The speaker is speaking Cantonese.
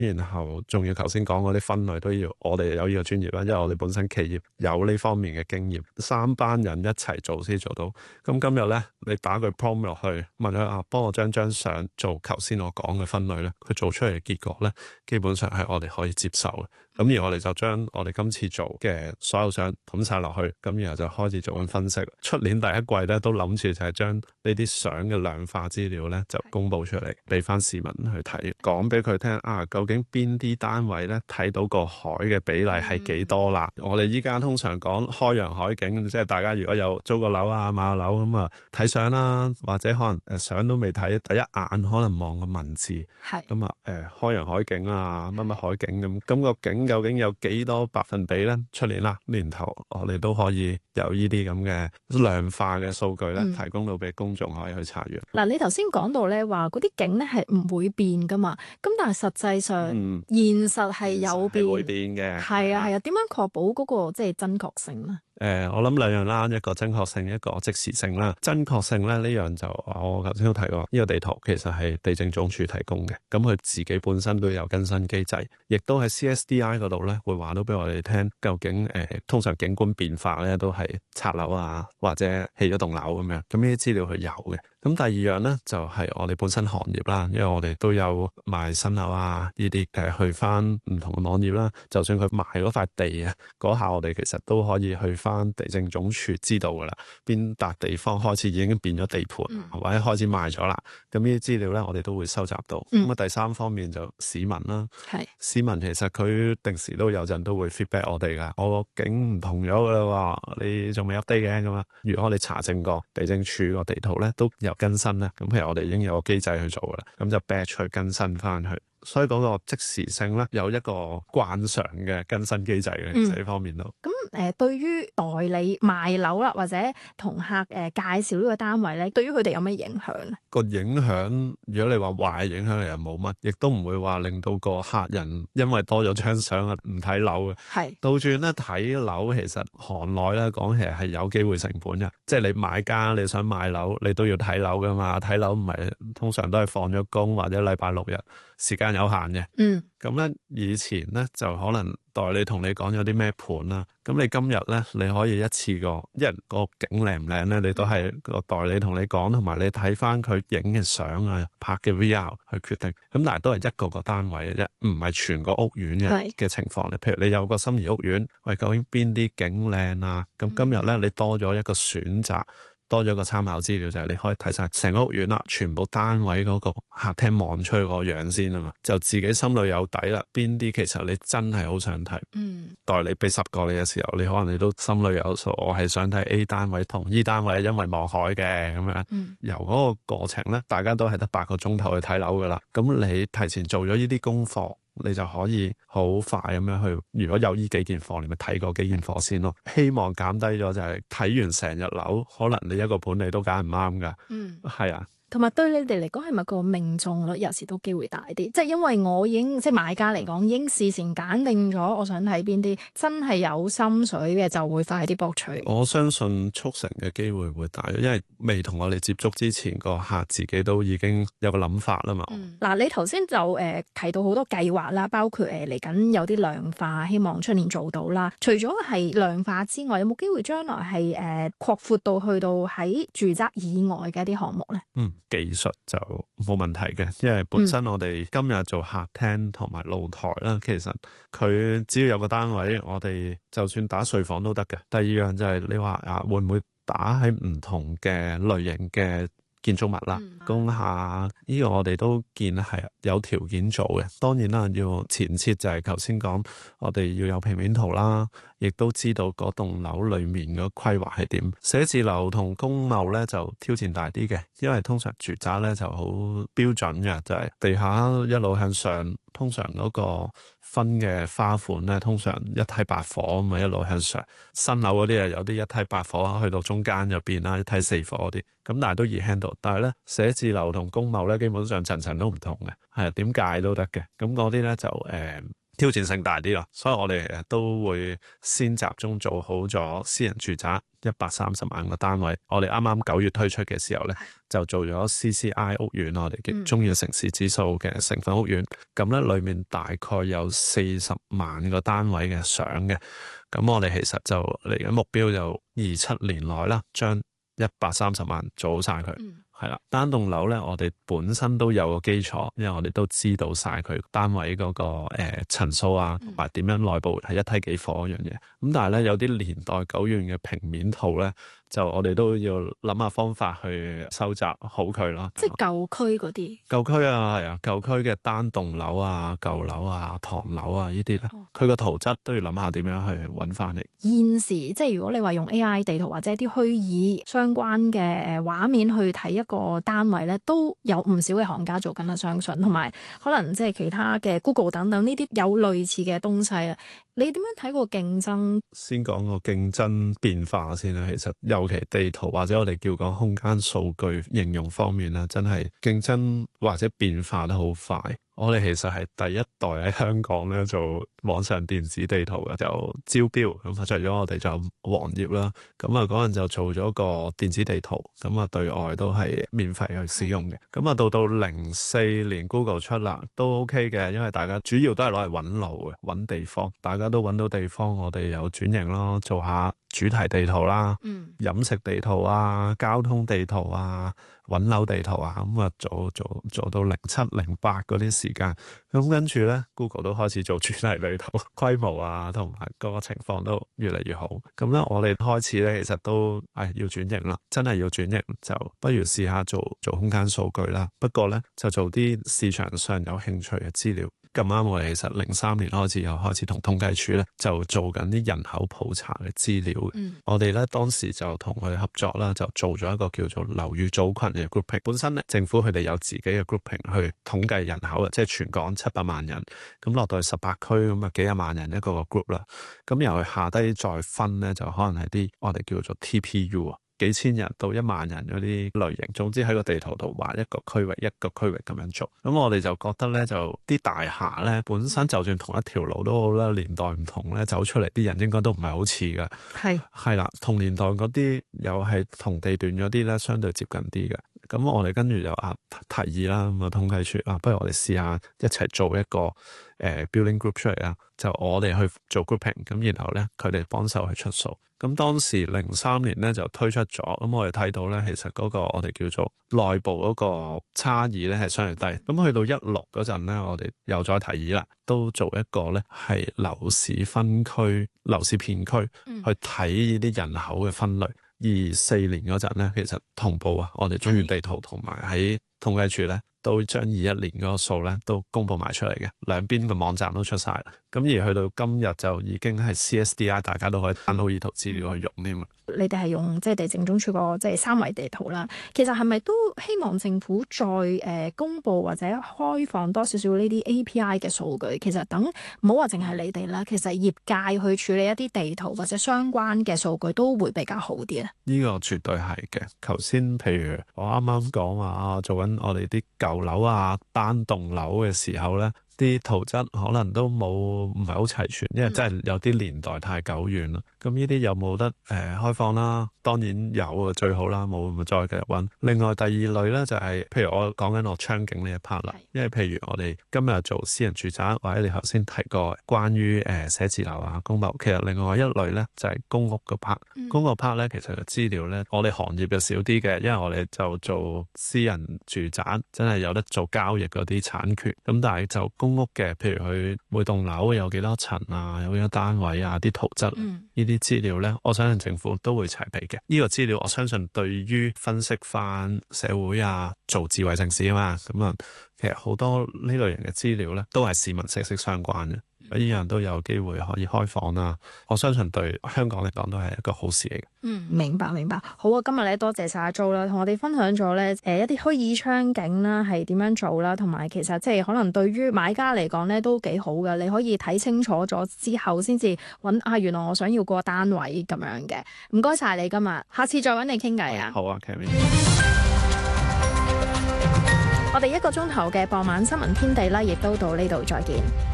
然後仲要頭先講嗰啲分類都要我哋有呢個專業啦，因為我哋本身企業有呢方面嘅經驗，3班人一齊做先做到。咁今日咧，你打句 prompt 落去問佢幫我將相做頭先我講嘅分類咧，佢做出嚟嘅結果咧，基本上係我哋可以接受嘅。咁而我哋就將我哋今次做嘅所有相揼晒落去，咁然後就開始做緊分析。出年第一季咧都諗住就係將呢啲相嘅量化資料咧就公佈出嚟，俾翻市民去睇，講俾佢聽究竟邊啲單位咧睇到個海嘅比例係幾多啦？我哋依家通常講開揚海景，即係大家如果有租個樓買個樓咁睇相啦，或者可能相都未睇，第一眼可能望個文字，係咁開揚海景乜乜海景咁個景究竟有幾多百分比咧？出年啦，年頭我哋都可以有呢啲咁嘅量化嘅數據咧，提供到俾公眾可以去查閱。 嗱，你頭先講到咧話嗰啲景咧係唔會變噶嘛，咁但係實際上現實係有變， 會變嘅。 係啊，點樣確保嗰個即係真確性咧？ 我諗兩樣啦，一個真確性，一個即時性啦。真確性咧呢樣就我頭先都提過，呢個地圖其實係地政總署提供嘅，咁佢自己本身都有更新機制，亦都喺 CSDI 嗰度咧會話到俾我哋聽，究竟通常景觀變化咧都係拆樓或者起咗棟樓咁樣，咁呢啲資料佢有嘅。咁第二樣咧就係我哋本身行業啦，因為我哋都有賣新樓呢啲去翻唔同嘅網頁啦，就算佢賣嗰塊地嗰下我哋其實都可以去翻地政總署知道噶啦，邊笪地方開始已經變咗地盤，或者開始賣咗啦，咁呢啲資料咧我哋都會收集到。咁第三方面就市民啦，市民其實佢定時都有陣都會 feedback 我哋噶，我個景唔同咗噶啦，你仲未 update 嘅咁啊？如果我哋查證過地政署個地圖咧都有更新咧，咁譬如我哋已經有個機制去做噶啦，咁就 batch 去更新翻去。所以嗰個即時性咧有一個慣常嘅更新機制嘅，其實呢方面都咁對於代理賣樓啦，或者同客介紹呢個單位咧，對於佢哋有咩影響咧？ 個影響，如果你話壞影響嚟，又冇乜，亦都唔會話令到個客人因為多咗張相唔睇樓嘅。係倒轉咧睇樓，其實行內咧講其實係有機會成本嘅，即係你買家你想買樓，你都要睇樓噶嘛，睇樓唔係通常都係放咗工或者禮拜六日。時間有限嘅，咁咧以前咧就可能代理同你講有啲咩盤啦，咁你今日咧你可以一次過，因為個景靚唔靚咧，你都係個代理同你講，同埋你睇翻佢影嘅相拍嘅 VR 去決定，咁但係都係一個單位嘅啫，唔係全個屋苑嘅情況咧。譬如你有個心儀屋苑，喂，究竟邊啲景靚啊？咁今日咧你多咗一個選擇。多咗個參考資料就係你可以睇晒成個屋苑啦，全部單位嗰個客廳望出去個樣先啊嘛，就自己心裏有底啦。邊啲其實你真係好想睇，代理俾10個你嘅時候，你可能你都心裏有數。我係想睇 A 單位同 E 單位，因為望海嘅咁樣。由嗰個過程咧，大家都係得8個鐘頭去睇樓噶啦。咁你提前做咗呢啲功課，你就可以好快咁樣去。如果有呢幾件貨，你咪睇過幾件貨先咯。希望減低咗就係睇完成日樓，可能你一個盤你都揀唔啱噶。係啊。 同埋對你哋嚟講係咪個命中率有時都機會大啲？即係因為我已經即係買家嚟講，已經事前揀定咗我想睇邊啲，真係有心水嘅就會快啲博取。 我相信促成嘅機會會大，因為未同我哋接觸之前，個客自己都已經有個諗法啦嘛。 嗱，你頭先就提到好多計劃啦，包括嚟緊有啲量化，希望出年做到啦。除咗係量化之外，有冇機會將來係擴闊到去到喺住宅以外嘅一啲項目咧？ 技術就冇問題嘅，因為本身我哋今日做客廳同埋露台啦，其實佢只要有個單位，我哋就算打睡房都得嘅。第二樣就係你話會唔會打喺唔同嘅類型嘅建築物啦，工廈呢個我哋都見係有條件做嘅。當然啦，要前設就係頭先講，我哋要有平面圖啦，亦都知道嗰棟樓裏面個規劃係點。寫字樓同公務咧就挑戰大啲嘅，因為通常住宅咧就好標準嘅，就係地下一路向上，通常嗰個分嘅花款咧，通常一梯8伙咁啊，一路向上。新樓嗰啲有啲一梯8伙，去到中間入邊啦，一梯4伙嗰啲，咁但係都易 handle。但係咧寫字樓同公務咧，基本上層層都唔同嘅，係點解都得嘅。咁嗰啲咧就挑戰性大啲咯，所以我哋都會先集中做好咗私人住宅130萬個單位。我哋啱啱9月推出嘅時候咧，就做咗 CCI 屋苑，我哋叫中要城市指數嘅成分屋苑。咁咧裏面大概有40萬個單位嘅相嘅。咁我哋其實就嚟緊目標就27年內啦，將130萬做好晒佢。係啦，單棟樓咧，我哋本身都有個基礎，因為我哋都知道晒佢單位嗰個層數啊，同埋點樣內部係一梯幾伙嗰樣嘢。咁但係咧，有啲年代久遠嘅平面圖咧，就我哋都要諗下方法去收集好佢咯。 即係舊區嗰啲。舊區啊，係啊，舊區嘅單棟樓啊、舊樓啊、唐樓啊呢啲咧，佢個圖則都要諗下點樣去揾翻嚟。 現時即係如果你話用 AI 地圖或者啲虛擬相關嘅畫面去睇一個單位咧，都有唔少嘅行家做緊啦，相信同埋可能即係其他嘅 Google 等等呢啲有類似嘅東西啊。你點樣睇個競爭？ 先講個競爭變化先啦。其實尤其地圖或者我哋叫講空間數據應用方面啦，真係競爭或者變化得好快。我哋其實係第一代喺香港咧做網上電子地圖嘅，就招標咁，除咗我哋就黃頁啦。咁啊嗰陣就做咗個電子地圖，咁啊對外都係免費去使用嘅。咁啊到04年 Google 出啦，都 OK 嘅，因為大家主要都係攞嚟揾路嘅，揾地方，大家都揾到地方，我哋有轉型咯，做下主題地圖啦，飲食地圖啊，交通地圖啊，揾樓地圖啊，咁啊做到07、08嗰啲時間，咁跟住咧 Google 都開始做主題地圖，規模啊同埋個情況都越嚟越好。咁咧我哋開始咧其實都要轉型啦，真係要轉型，就不如試下做空間數據啦。不過咧就做啲市場上有興趣嘅資料。咁啱我哋其實03年開始又開始同統計處咧就做緊啲人口普查嘅資料。我哋咧當時就同佢合作啦，就做咗一個叫做樓宇組群嘅 grouping。本身咧政府佢哋有自己嘅 grouping 去統計人口嘅，即係全港700萬人，咁落到去18區咁啊幾廿萬人一個 group 啦。咁由下低再分咧，就可能係啲我哋叫做 TPU 啊。幾千人到1萬人嗰啲類型，總之喺個地圖度畫一個區域一個區域咁樣做。咁我哋就覺得咧，就啲大廈咧本身就算同一條路都好啦，年代唔同咧，走出嚟啲人應該都唔係好似噶。係啦，同年代嗰啲又係同地段嗰啲咧，相對接近啲嘅。咁我哋跟住就提議啦，咁啊統計處不如我哋試下一齊做一個building group 出嚟啦，就我哋去做 grouping，咁然後咧佢哋幫手去出數。咁當時03年咧就推出咗，咁我哋睇到咧其實嗰個我哋叫做內部嗰個差異咧係相對低。咁去到16嗰陣咧，我哋又再提議啦，都做一個咧係樓市分區、樓市片區去睇呢啲人口嘅分類。24年嗰陣咧，其實同步我哋中原地圖同埋喺統計處咧都將21年嗰個數咧都公布埋出嚟嘅，兩邊嘅網站都出晒啦。咁而去到今日就已經係 CSDI， 大家都可以 download 呢套資料去用添啊。 你哋係用即係地政總署個即係3維地圖啦，其實係咪都希望政府再公布或者開放多少少呢啲 API 嘅數據？其實等唔好話淨係你哋啦，其實業界去處理一啲地圖或者相關嘅數據都會比較好啲咧。 呢個絕對係嘅。頭先譬如我啱啱講話做緊我哋啲舊樓啊、單棟樓嘅時候咧，啲圖則可能都唔係好齊全，因為真係有啲年代太久遠啦。咁呢啲有冇得開放啦？當然有啊，最好啦，冇咪再繼續揾。另外第二類咧就係，譬如我講緊我窗景呢一 part 啦，因為譬如我哋今日做私人住宅，或者你頭先提過關於寫字樓啊、公屋，其實另外一類咧就係公屋個 part。公屋 part 咧其實個資料咧，我哋行業就少啲嘅，因為我哋就做私人住宅，真係有得做交易嗰啲產權。咁但係就公屋嘅，譬如佢每棟樓有幾多層啊，有幾多單位啊，啲圖則呢啲資料咧，我相信政府都會齊備嘅。呢個資料我相信對於分析翻社會啊，做智慧城市啊嘛，咁啊，其實好多呢類型嘅資料咧，都係市民息息相關嘅。呢樣都有機會可以開放啦，我相信對香港嚟講都係一個好事嚟嘅。 明白。好啊，今日咧多謝晒阿 Jo 啦，同我哋分享咗咧一啲虛擬窗景啦，係點樣做啦，同埋其實即係可能對於買家嚟講咧都幾好嘅，你可以睇清楚咗之後先至揾原來我想要個單位咁樣嘅。唔該晒你今日，下次再揾你傾偈啊。 好啊 Kevin。 我哋1個鐘頭嘅傍晚新聞天地啦，亦都到呢度再見。